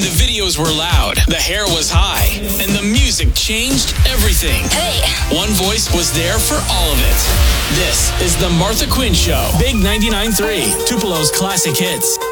When the videos were loud, the hair was high, and the music changed everything. Hey! One voice was there for all of it. This is The Martha Quinn Show. Big 99.3, Tupelo's classic hits.